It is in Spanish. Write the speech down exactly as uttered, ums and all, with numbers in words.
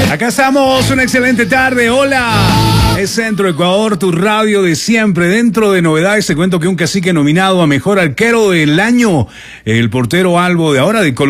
Acá estamos, una excelente tarde, hola. Es Centro Ecuador, tu radio de siempre. Dentro de novedades te cuento que un cacique nominado a Mejor Arquero del Año, el portero Albo de ahora de Colombia.